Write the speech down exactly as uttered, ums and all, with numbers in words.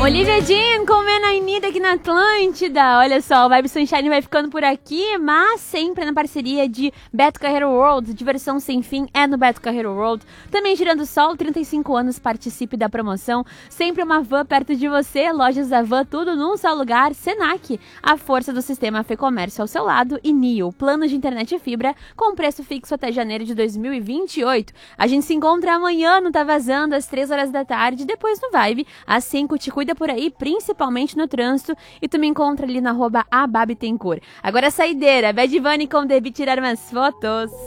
Olivia Jean com Men I Need aqui na Atlântida. Olha só, o Vibe Sunshine vai ficando por aqui, mas sempre na parceria de Beto Carreiro World. Diversão sem fim é no Beto Carreiro World. Também Girando o Sol, trinta e cinco anos, participe da promoção. Sempre uma van perto de você, lojas da van, tudo num só lugar. Senac, a força do sistema Fê Comércio ao seu lado. E Nio, plano de internet e fibra com preço fixo até janeiro de dois mil e vinte e oito. A gente se encontra amanhã no Tá Vazando, às três horas da tarde, depois no Vibe, às cinco. Te cuida por aí, principalmente no trânsito, e tu me encontra ali na arroba Ababitencourt. Agora saideira, Bad Bunny com Devi tirar umas fotos.